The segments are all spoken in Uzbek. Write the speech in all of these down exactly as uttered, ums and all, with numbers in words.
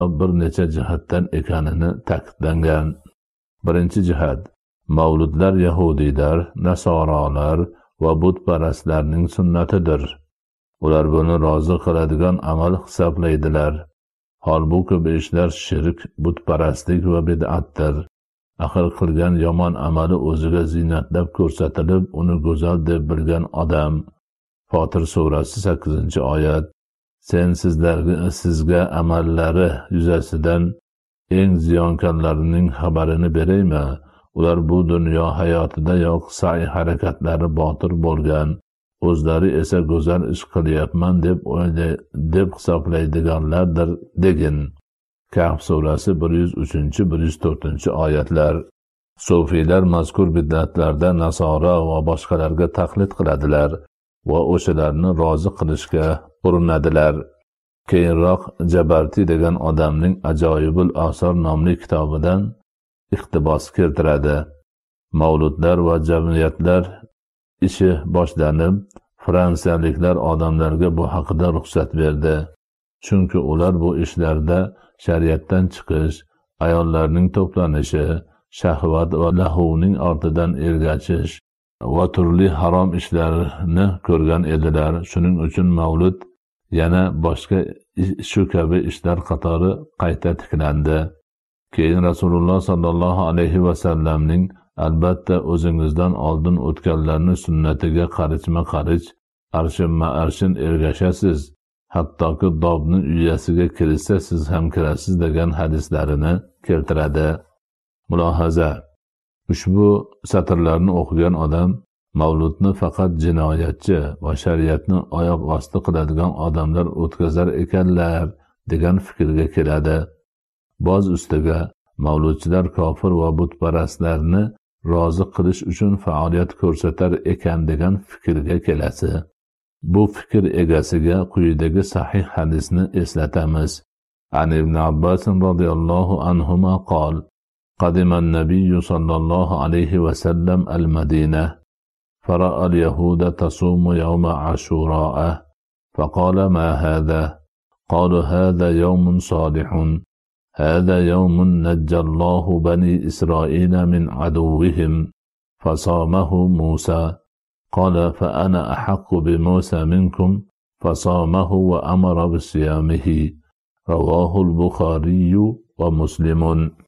bir necha jihatdan ekanini ta'kidlangan. Birinchi jihat: mavludlar yahudiylar, nasoralar va butparastlarning sunnatidir. Ular buni rozi qiladigan amal hisoblaydilar. Holbuki bu ishlar shirk, butparastlik va bid'atdir. Axir qilgan yomon amali o'ziga ziynatlab ko'rsatilib, uni go'zal deb bilgan odam. Fotir surasi sakkizinchi oyat. Sen sizlarga sizga amallari yuzasidan eng ziyonkorlarining xabarini beraymi? Ular bu dunyo hayotidayoq sa'i harakatlari botil bo'lgan, o'zlari esa go'zal ish qilyapman deb o'ylay deb hisoblaydiganlardir degin. Kahf surasi bir yuz uchinchi bir yuz to'rtinchi oyatlar. Sufiylar mazkur bid'atlarda nasora va boshqalarga taqlid qiladilar va o'shalarni rozi qilishga urinadilar. Keyinroq Jabarti degan odamning Ajoyibul Asar nomli kitobidan iqtibos keltiradi. Mavludlar va jamiyatlar ishi boshlanib, fransiyaliklar odamlarga bu haqida ruxsat berdi. Chunki ular bu ishlarda shariatdan chiqish, ayollarning to'planishi, shahvat va lahuvning ortidan ergashish va turli harom ishlarni ko'rgan edilar. Shuning uchun mavlud yana boshqa shu kabi ishlar qatori qayta tiklandi. Keyin Rasululloh sallallohu alayhi va sallamning albatta o'zingizdan oldin o'tganlarning sunnatiga qarichma-qarich, arshin-ma-arshin ergashasiz. Hattoki dobning uyasiga kirsa siz ham kirasiz degan hadislarini keltiradi. Mulohaza: ushbu satrlarni o'qigan odam mavludni faqat jinoyatchi va shariatni oyoq osti qiladigan odamlar o'tkazar ekanlar degan fikrga keladi. Boz ustiga mavludchilar kofir va butparastlarni rozi qilish uchun faoliyat ko'rsatar ekan degan fikrga kelasi. Bu fikr egasiga quyidagi sahih hadisni eslatamiz. An ibn Abbas radhiyallohu anhuma qol: qadima an-nabiy sallallohu alayhi va sallam al-Madinah fara'a al-yahuda tasumu yawma ashura'a faqala ma hadha qalu hadha yawmun salihun هذا يوم نجى الله بني إسرائيل من عدوهم فصامه موسى قال فأنا أحق بموسى منكم فصامه وأمر بصيامه رواه البخاري ومسلم.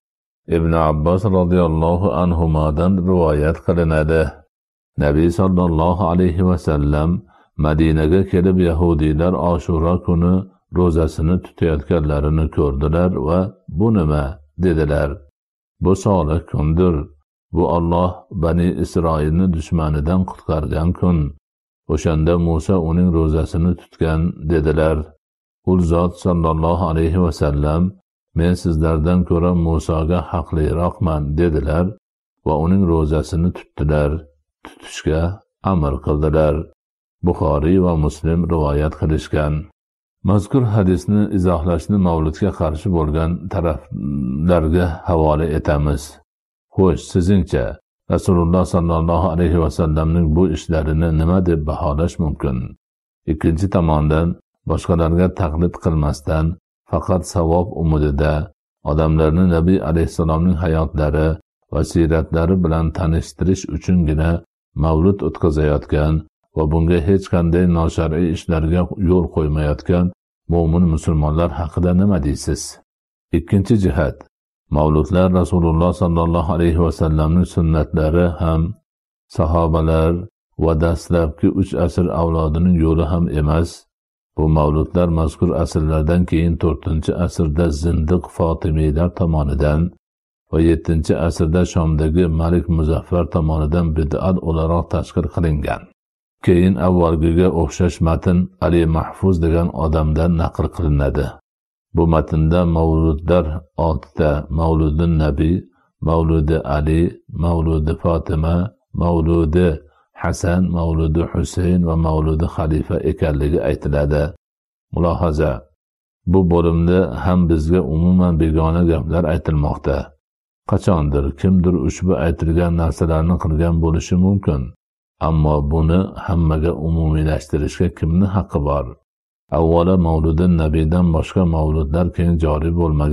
Ibn Abbas radhiyallohu anhumadan rivoyat qilinadi. Nabiy sallallohu alayhi va sallam Madinaga kelib yahudiylar Ashura kuni ro'zasini tutayotganlarini ko'rdilar va bu nima dedilar. Bu solih kundir. Bu Alloh Bani Isroilni dushmanidan qutqargan kun. O'shanda Musa uning ro'zasini tutgan dedilar. Ul zot sallallohu alayhi va sallam men sizlardan ko'ra Musoga haqliroqman dedilar va uning ro'zasini tutdilar. Tutishga amr qildilar. Buxoriy va Muslim rivoyat qilishgan. Mazkur hadisni izohlashni mavludga qarshi bo'lgan taraflarga havola etamiz. Xo'sh, sizingcha Rasululloh sallallohu alayhi va sallamning bu ishlarini nima deb baholash mumkin? Ikkinchi tomondan boshqalarga taqlid qilmasdan faqat savob umidida odamlarni Nabiy alayhisalomning hayotlari va siratlari bilan tanishtirish uchungina mavlud o'tkazayotgan va bunga hech qanday noshar'iy ishlarga yo'l qo'ymayotgan mo'min musulmonlar haqida nima deysiz? Ikkinchi jihat: mavludlar Rasululloh sallallohu alayhi va sallamning sunnatlari ham, sahobalar va dastlabki uch asr avlodining yo'li ham emas. Bu mavludlar mazkur asrlardan keyin to'rtinchi asrda zindiq Fotimiylar tomonidan va yettinchi asrda Shomdagi Malik Muzaffar tomonidan bid'at o'laroq tashkil qilingan. Keyin avvalgiga o'xshash matn Ali Mahfuz degan odamdan naql qilinadi. Bu matnda mavludlar oltita: Mavludi Nabiy, Mavludi Ali, Mavludi Fatima, Mavludi Hasan, Mavludi Husayn va Mavludi Xalifa ekanligi aytiladi. Mulohaza: bu bo'limda ham bizga umuman begona gaplar aytilmoqda. Qachondir kimdir ushbu aytilgan narsalarni qilgan bo'lishi mumkin. Ammo buni hammaga umumiylashtirishga kimning haqqi bor? avvalo mavludi nabiydan boshqa mavludlar keyin joriy bo'lmagan